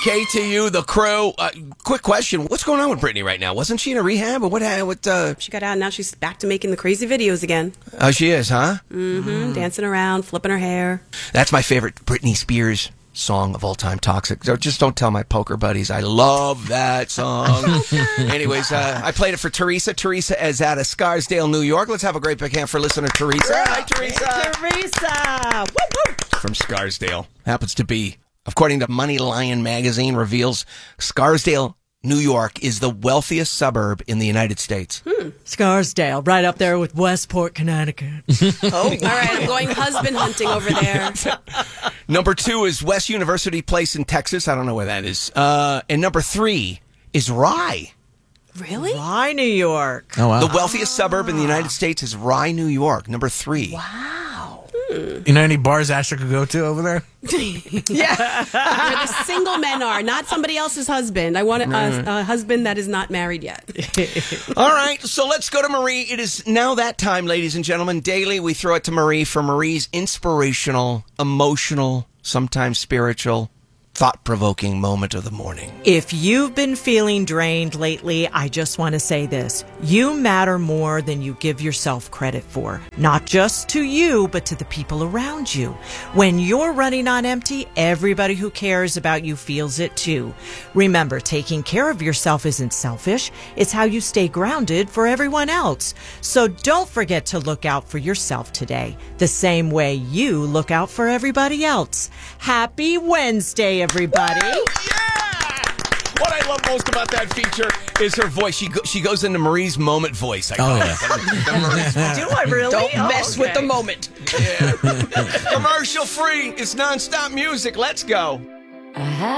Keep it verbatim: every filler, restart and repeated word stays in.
K to you, the crew. Uh, quick question. What's going on with Britney right now? Wasn't she in a rehab? Or what happened with, uh... She got out and now she's back to making the crazy videos again. Oh, she is, huh? Mm-hmm. Mm. Dancing around, flipping her hair. That's my favorite Britney Spears song of all time, Toxic. So just don't tell my poker buddies. I love that song. Anyways, uh, I played it for Teresa. Teresa is out of Scarsdale, New York. Let's have a great big hand for listener Teresa. Hi, Teresa. Hey, Teresa. Woo, woo. From Scarsdale. Happens to be, according to Money Lion magazine, reveals Scarsdale, New York is the wealthiest suburb in the United States. Hmm. Scarsdale, right up there with Westport, Connecticut. Oh, all right. I'm going husband hunting over there. Number two is West University Place in Texas. I don't know where that is. Uh, and number three is Rye. Really? Rye, New York. Oh, wow. The wealthiest ah. suburb in the United States is Rye, New York. Number three. Wow. You know any bars Asher could go to over there? Yeah. Where the single men are, not somebody else's husband. I want a, a, a husband that is not married yet. All right, so let's go to Marie. It is now that time, ladies and gentlemen. Daily, we throw it to Marie for Marie's inspirational, emotional, sometimes spiritual, thought-provoking moment of the morning. If you've been feeling drained lately, I just want to say this. You matter more than you give yourself credit for. Not just to you, but to the people around you. When you're running on empty, everybody who cares about you feels it too. Remember, taking care of yourself isn't selfish. It's how you stay grounded for everyone else. So don't forget to look out for yourself today, the same way you look out for everybody else. Happy Wednesday, everybody. Woo! Yeah! What I love most about that feature is her voice. She go, she goes into Marie's moment voice. I oh, yeah. Do I really? Don't oh, mess okay. with the moment. Yeah. Commercial free. It's nonstop music. Let's go.